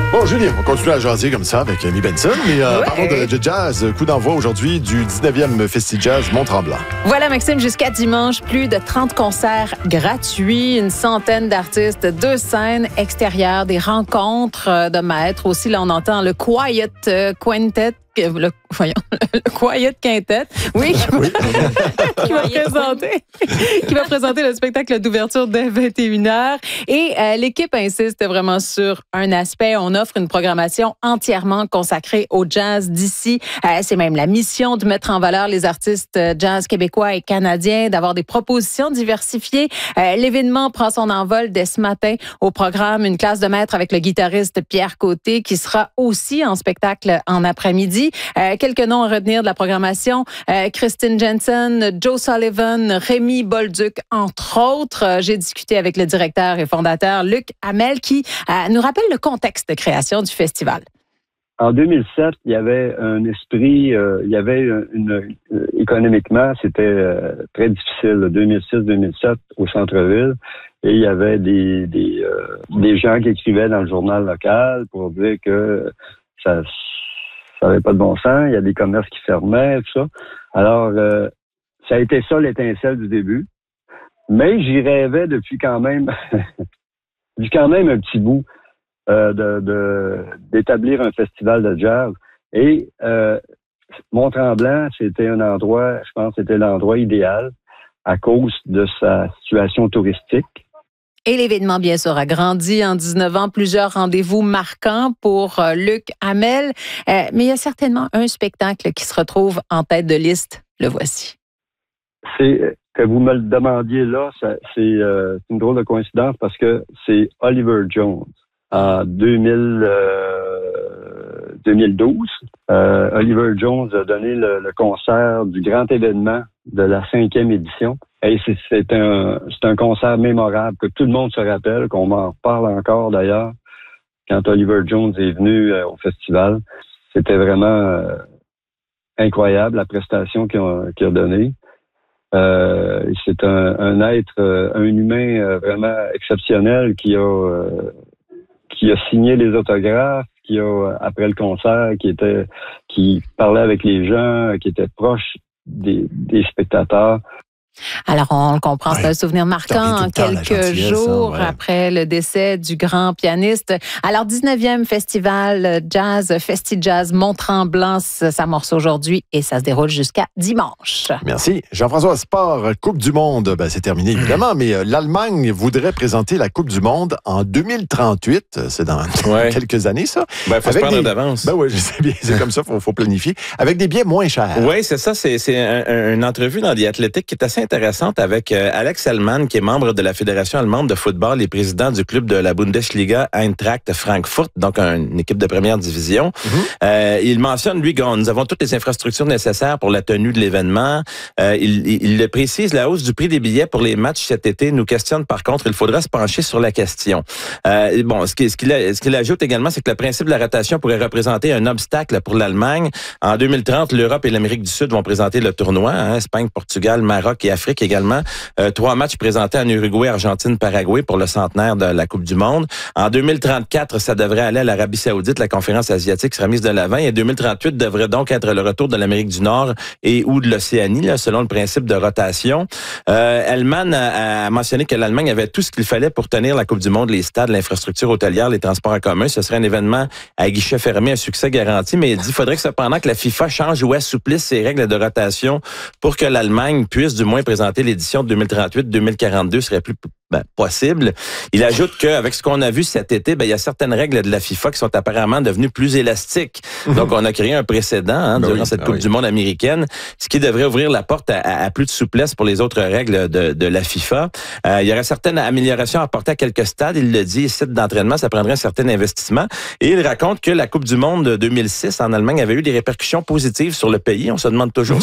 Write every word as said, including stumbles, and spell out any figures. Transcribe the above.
Bon, Julie, on continue à jaser comme ça avec Amy Benson. Mais euh, ouais. Parlons de, de jazz. Coup d'envoi aujourd'hui du dix-neuvième Festi Jazz Mont-Tremblant. Voilà, Maxime, jusqu'à dimanche, plus de trente concerts gratuits, une centaine d'artistes, deux scènes extérieures, des rencontres de maîtres. Aussi, là, on entend le Quiet Quintet. Le, voyons, le Quiet Quintet, oui, qui va, oui. qui va présenter, qui va présenter le spectacle d'ouverture dès vingt et une heures. Et euh, l'équipe insiste vraiment sur un aspect. On offre une programmation entièrement consacrée au jazz d'ici. Euh, c'est même la mission de mettre en valeur les artistes jazz québécois et canadiens, d'avoir des propositions diversifiées. Euh, l'événement prend son envol dès ce matin. Au programme, une classe de maître avec le guitariste Pierre Côté, qui sera aussi en spectacle en après-midi. Euh, quelques noms à retenir de la programmation. Euh, Christine Jensen, Joe Sullivan, Rémi Bolduc, entre autres. Euh, j'ai discuté avec le directeur et fondateur Luc Hamel qui euh, nous rappelle le contexte de création du festival. En deux mille sept, il y avait un esprit, euh, il y avait une, une euh, économiquement, c'était euh, très difficile, deux mille six deux mille sept au centre-ville. Et il y avait des, des, euh, des gens qui écrivaient dans le journal local pour dire que ça... ça n'avait pas de bon sens, il y a des commerces qui fermaient, tout ça. Alors, euh, ça a été ça l'étincelle du début. Mais j'y rêvais depuis quand même, depuis quand même un petit bout euh, de, de d'établir un festival de jazz. Et euh, Mont-Tremblant, c'était un endroit, je pense, c'était l'endroit idéal à cause de sa situation touristique. Et l'événement, bien sûr, a grandi en dix-neuf ans. Plusieurs rendez-vous marquants pour euh, Luc Hamel. Euh, mais il y a certainement un spectacle qui se retrouve en tête de liste. Le voici. C'est que vous me le demandiez là, ça, c'est, euh, c'est une drôle de coïncidence parce que c'est Oliver Jones. En deux mille, euh, deux mille douze, euh, Oliver Jones a donné le, le concert du grand événement de la cinquième édition. Et c'est, c'est un c'est un concert mémorable que tout le monde se rappelle, qu'on m'en parle encore d'ailleurs. Quand Oliver Jones est venu euh, au festival, c'était vraiment euh, incroyable la prestation qu'il a, qu'il a donnée. Euh, c'est un, un être, un humain euh, vraiment exceptionnel qui a euh, qui a signé les autographes, qui a après le concert, qui était qui parlait avec les gens, qui était proche des, des spectateurs. Alors, on le comprend, c'est ouais. un souvenir marquant en quelques jours ouais. après le décès du grand pianiste. Alors, dix-neuvième Festival Jazz, Festi Jazz Mont-Tremblant, ça s'amorce aujourd'hui et ça se déroule jusqu'à dimanche. Merci. Jean-François Sport, Coupe du Monde, ben, c'est terminé évidemment, mais euh, l'Allemagne voudrait présenter la Coupe du Monde en deux mille trente-huit. C'est dans ouais. quelques années, ça. Ben, il faut se prendre des... d'avance. Ben oui, je sais bien, c'est comme ça, il faut, faut planifier. Avec des billets moins chers. Oui, c'est ça. C'est, c'est un, une entrevue dans The Athletic qui est assez intéressante avec euh, Alex Hellmann, qui est membre de la Fédération allemande de football et président du club de la Bundesliga Eintracht Frankfurt, donc une équipe de première division. Mm-hmm. Euh, il mentionne, lui, que nous avons toutes les infrastructures nécessaires pour la tenue de l'événement. Euh, il, il, il le précise, la hausse du prix des billets pour les matchs cet été nous questionne. Par contre, il faudra se pencher sur la question. Euh, bon, ce, qui, ce, qu'il a, ce qu'il ajoute également, c'est que le principe de la rotation pourrait représenter un obstacle pour l'Allemagne. En deux mille trente, l'Europe et l'Amérique du Sud vont présenter le tournoi, hein, Espagne, Portugal, Maroc et Afrique également. Euh, trois matchs présentés en Uruguay, Argentine, Paraguay pour le centenaire de la Coupe du Monde. En deux mille trente-quatre, ça devrait aller à l'Arabie Saoudite. La conférence asiatique sera mise de l'avant. Et deux mille trente-huit devrait donc être le retour de l'Amérique du Nord et ou de l'Océanie, là, selon le principe de rotation. Euh, Hellmann a, a mentionné que l'Allemagne avait tout ce qu'il fallait pour tenir la Coupe du Monde, les stades, l'infrastructure hôtelière, les transports en commun. Ce serait un événement à guichet fermé, un succès garanti. Mais il dit qu'il faudrait que cependant que la FIFA change ou assouplisse ses règles de rotation pour que l'Allemagne puisse du moins présenter l'édition de deux mille trente-huit deux mille quarante-deux serait plus ben, possible. Il ajoute qu'avec ce qu'on a vu cet été, ben, il y a certaines règles de la FIFA qui sont apparemment devenues plus élastiques. Donc, on a créé un précédent hein, ben durant oui, cette ben Coupe oui. du Monde américaine, ce qui devrait ouvrir la porte à, à plus de souplesse pour les autres règles de, de la FIFA. Euh, il y aurait certaines améliorations à apporter à quelques stades. Il le dit, sites d'entraînement, ça prendrait un certain investissement. Et il raconte que la Coupe du Monde de deux mille six en Allemagne avait eu des répercussions positives sur le pays. On se demande toujours